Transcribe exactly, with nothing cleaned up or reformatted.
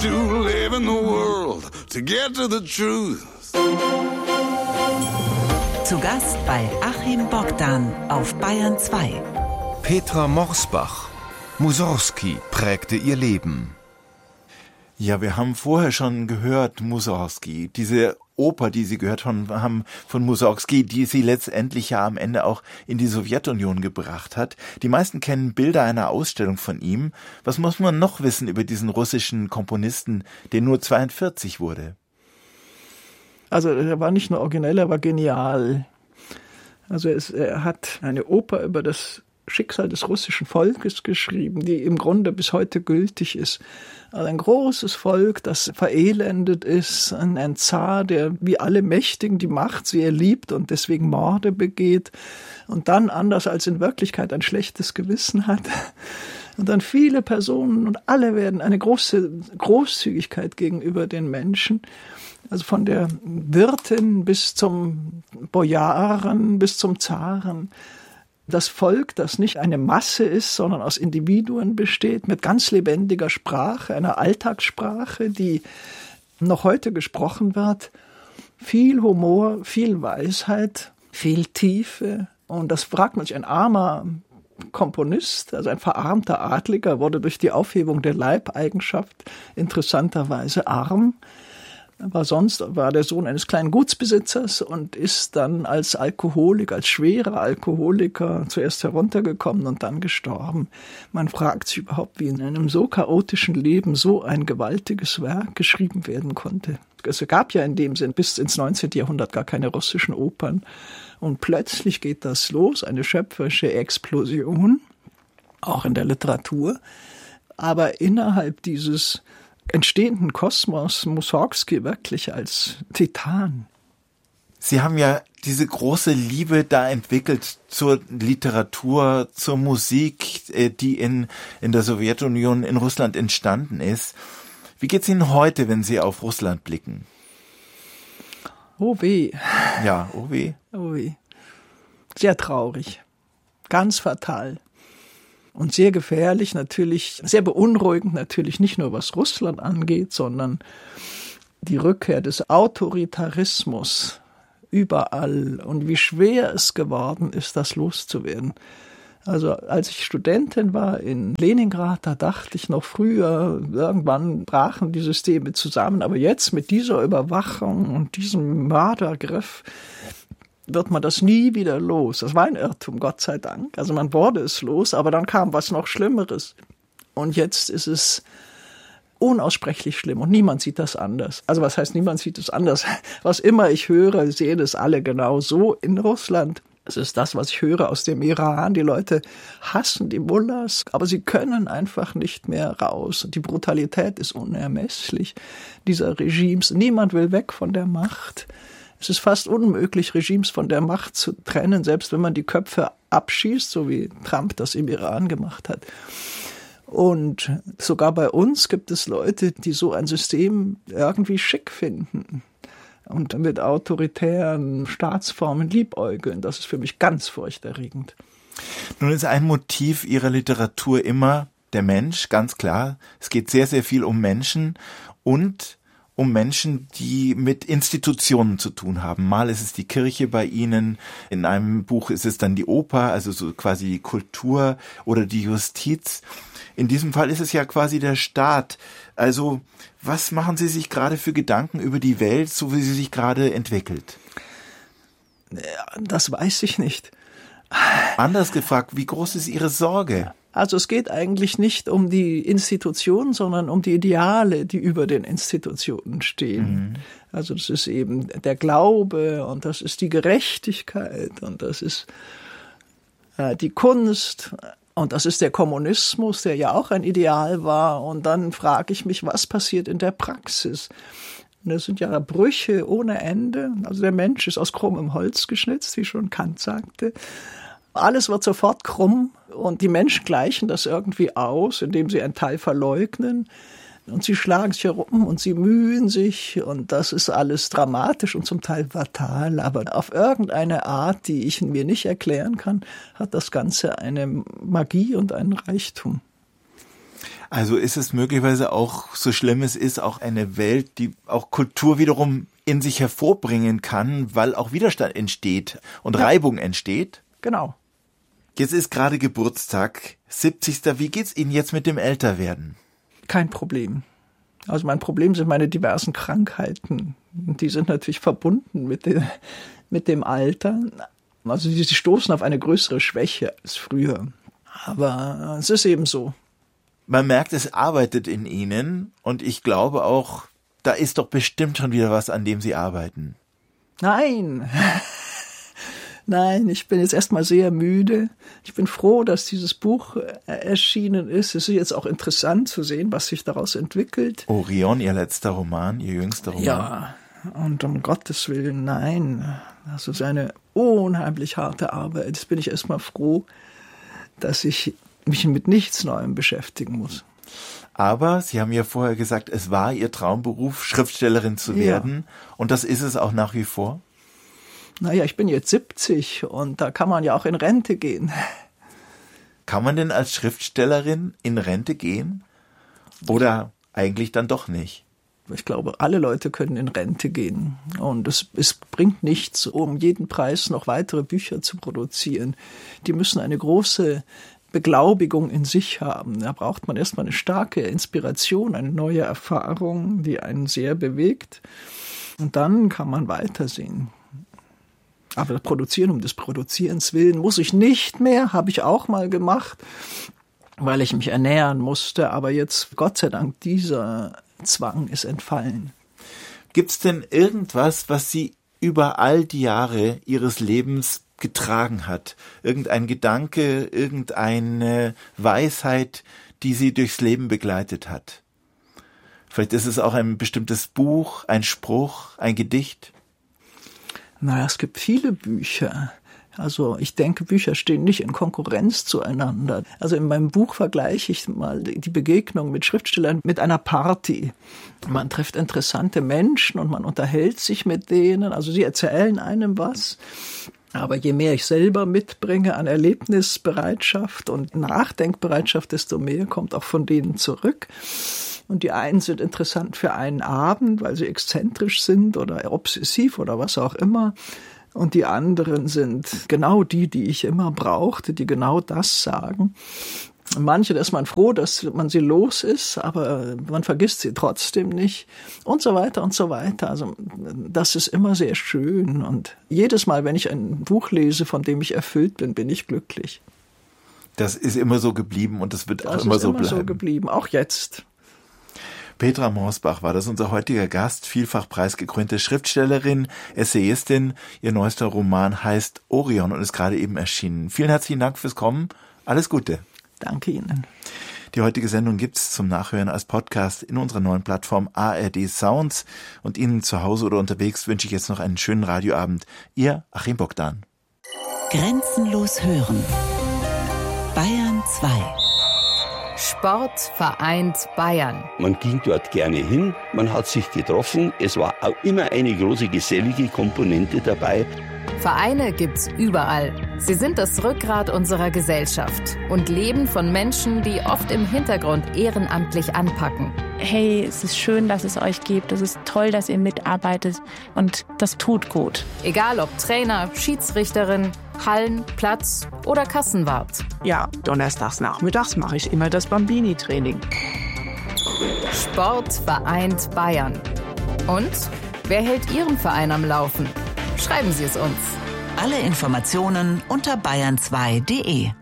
to live in the world, to get to the truth. Zu Gast bei Achim Bogdan auf Bayern zwei. Petra Morsbach. Mussorgsky prägte ihr Leben. Ja, wir haben vorher schon gehört, Mussorgsky, diese Oper, die Sie gehört haben von Mussorgsky, die sie letztendlich ja am Ende auch in die Sowjetunion gebracht hat. Die meisten kennen Bilder einer Ausstellung von ihm. Was muss man noch wissen über diesen russischen Komponisten, der nur zweiundvierzig wurde? Also er war nicht nur originell, er war genial. Also es, er hat eine Oper über das Schicksal des russischen Volkes geschrieben, die im Grunde bis heute gültig ist. Also ein großes Volk, das verelendet ist, ein, ein Zar, der wie alle Mächtigen die Macht sehr liebt und deswegen Morde begeht und dann, anders als in Wirklichkeit, ein schlechtes Gewissen hat. Und dann viele Personen und alle werden eine große Großzügigkeit gegenüber den Menschen. Also von der Wirtin bis zum Bojaren, bis zum Zaren. Das Volk, das nicht eine Masse ist, sondern aus Individuen besteht, mit ganz lebendiger Sprache, einer Alltagssprache, die noch heute gesprochen wird. Viel Humor, viel Weisheit, viel Tiefe. Und das fragt man sich, ein armer Komponist, also ein verarmter Adliger, wurde durch die Aufhebung der Leibeigenschaft interessanterweise arm. Aber sonst war der Sohn eines kleinen Gutsbesitzers und ist dann als Alkoholiker, als schwerer Alkoholiker zuerst heruntergekommen und dann gestorben. Man fragt sich überhaupt, wie in einem so chaotischen Leben so ein gewaltiges Werk geschrieben werden konnte. Es gab ja in dem Sinn bis ins neunzehnten Jahrhundert gar keine russischen Opern. Und plötzlich geht das los, eine schöpferische Explosion, auch in der Literatur. Aber innerhalb dieses entstehenden Kosmos Mussorgsky wirklich als Titan. Sie haben ja diese große Liebe da entwickelt zur Literatur, zur Musik, die in, in der Sowjetunion, in Russland entstanden ist. Wie geht's Ihnen heute, wenn Sie auf Russland blicken? Oh weh. Ja, oh weh. Oh weh. Sehr traurig. Ganz fatal. Und sehr gefährlich natürlich, sehr beunruhigend natürlich, nicht nur was Russland angeht, sondern die Rückkehr des Autoritarismus überall und wie schwer es geworden ist, das loszuwerden. Also als ich Studentin war in Leningrad, da dachte ich noch früher, irgendwann brachen die Systeme zusammen, aber jetzt mit dieser Überwachung und diesem Mördergriff wird man das nie wieder los. Das war ein Irrtum, Gott sei Dank. Also man wurde es los, aber dann kam was noch Schlimmeres. Und jetzt ist es unaussprechlich schlimm und niemand sieht das anders. Also was heißt, niemand sieht es anders? Was immer ich höre, sehen es alle genau so in Russland. Es ist das, was ich höre aus dem Iran. Die Leute hassen die Mullahs, aber sie können einfach nicht mehr raus. Die Brutalität ist unermesslich dieser Regimes. Niemand will weg von der Macht. Es ist fast unmöglich, Regimes von der Macht zu trennen, selbst wenn man die Köpfe abschießt, so wie Trump das im Iran gemacht hat. Und sogar bei uns gibt es Leute, die so ein System irgendwie schick finden und mit autoritären Staatsformen liebäugeln. Das ist für mich ganz furchterregend. Nun ist ein Motiv Ihrer Literatur immer der Mensch, ganz klar. Es geht sehr, sehr viel um Menschen und um Menschen, die mit Institutionen zu tun haben. Mal ist es die Kirche bei Ihnen, in einem Buch ist es dann die Oper, also so quasi die Kultur oder die Justiz. In diesem Fall ist es ja quasi der Staat. Also was machen Sie sich gerade für Gedanken über die Welt, so wie sie sich gerade entwickelt? Das weiß ich nicht. Anders gefragt, wie groß ist Ihre Sorge? Also es geht eigentlich nicht um die Institutionen, sondern um die Ideale, die über den Institutionen stehen. Mhm. Also das ist eben der Glaube und das ist die Gerechtigkeit und das ist äh, die Kunst und das ist der Kommunismus, der ja auch ein Ideal war. Und dann frage ich mich, was passiert in der Praxis? Und das sind ja Brüche ohne Ende. Also der Mensch ist aus krummem Holz geschnitzt, wie schon Kant sagte. Alles wird sofort krumm und die Menschen gleichen das irgendwie aus, indem sie einen Teil verleugnen. Und sie schlagen sich herum und sie mühen sich und das ist alles dramatisch und zum Teil fatal. Aber auf irgendeine Art, die ich mir nicht erklären kann, hat das Ganze eine Magie und einen Reichtum. Also ist es möglicherweise auch, so schlimm es ist, auch eine Welt, die auch Kultur wiederum in sich hervorbringen kann, weil auch Widerstand entsteht und ja. Reibung entsteht? Genau. Jetzt ist gerade Geburtstag, siebzigster Wie geht's Ihnen jetzt mit dem Älterwerden? Kein Problem. Also mein Problem sind meine diversen Krankheiten. Die sind natürlich verbunden mit dem, mit dem Alter. Also sie stoßen auf eine größere Schwäche als früher. Aber es ist eben so. Man merkt, es arbeitet in Ihnen und ich glaube auch, da ist doch bestimmt schon wieder was, an dem Sie arbeiten. Nein, nein, ich bin jetzt erstmal sehr müde. Ich bin froh, dass dieses Buch erschienen ist. Es ist jetzt auch interessant zu sehen, was sich daraus entwickelt. Orion, Ihr letzter Roman, Ihr jüngster Roman. Ja, und um Gottes Willen, nein. Das ist eine unheimlich harte Arbeit. Jetzt bin ich erstmal froh, dass ich mich mit nichts Neuem beschäftigen muss. Aber Sie haben ja vorher gesagt, es war Ihr Traumberuf, Schriftstellerin zu werden. Ja. Und das ist es auch nach wie vor? Naja, ich bin jetzt siebzig und da kann man ja auch in Rente gehen. Kann man denn als Schriftstellerin in Rente gehen? Oder eigentlich dann doch nicht? Ich glaube, alle Leute können in Rente gehen. Und es, es bringt nichts, um jeden Preis noch weitere Bücher zu produzieren. Die müssen eine große Beglaubigung in sich haben. Da braucht man erstmal eine starke Inspiration, eine neue Erfahrung, die einen sehr bewegt. Und dann kann man weitersehen. Aber das Produzieren um des Produzierens willen muss ich nicht mehr, habe ich auch mal gemacht, weil ich mich ernähren musste. Aber jetzt, Gott sei Dank, dieser Zwang ist entfallen. Gibt's denn irgendwas, was Sie über all die Jahre Ihres Lebens getragen hat? Irgendein Gedanke, irgendeine Weisheit, die Sie durchs Leben begleitet hat? Vielleicht ist es auch ein bestimmtes Buch, ein Spruch, ein Gedicht? Naja, es gibt viele Bücher. Also ich denke, Bücher stehen nicht in Konkurrenz zueinander. Also in meinem Buch vergleiche ich mal die Begegnung mit Schriftstellern mit einer Party. Man trifft interessante Menschen und man unterhält sich mit denen. Also sie erzählen einem was. Aber je mehr ich selber mitbringe an Erlebnisbereitschaft und Nachdenkbereitschaft, desto mehr kommt auch von denen zurück. Und die einen sind interessant für einen Abend, weil sie exzentrisch sind oder obsessiv oder was auch immer. Und die anderen sind genau die, die ich immer brauchte, die genau das sagen. Manche, da ist man froh, dass man sie los ist, aber man vergisst sie trotzdem nicht und so weiter und so weiter. Also das ist immer sehr schön und jedes Mal, wenn ich ein Buch lese, von dem ich erfüllt bin, bin ich glücklich. Das ist immer so geblieben und das wird auch das immer ist so immer bleiben. so geblieben, auch jetzt. Petra Morsbach war das unser heutiger Gast, vielfach preisgekrönte Schriftstellerin, Essayistin. Ihr neuester Roman heißt Orion und ist gerade eben erschienen. Vielen herzlichen Dank fürs Kommen. Alles Gute. Danke Ihnen. Die heutige Sendung gibt's zum Nachhören als Podcast in unserer neuen Plattform A R D Sounds. Und Ihnen zu Hause oder unterwegs wünsche ich jetzt noch einen schönen Radioabend. Ihr Achim Bogdan. Grenzenlos hören. Bayern zwei. Sport vereint Bayern. Man ging dort gerne hin, man hat sich getroffen. Es war auch immer eine große gesellige Komponente dabei. Vereine gibt's überall. Sie sind das Rückgrat unserer Gesellschaft und leben von Menschen, die oft im Hintergrund ehrenamtlich anpacken. Hey, es ist schön, dass es euch gibt. Es ist toll, dass ihr mitarbeitet und das tut gut. Egal ob Trainer, Schiedsrichterin, Hallen, Platz oder Kassenwart. Ja, donnerstags nachmittags mache ich immer das Bambini-Training. Sport vereint Bayern. Und wer hält Ihren Verein am Laufen? Schreiben Sie es uns. Alle Informationen unter bayern zwei punkt de.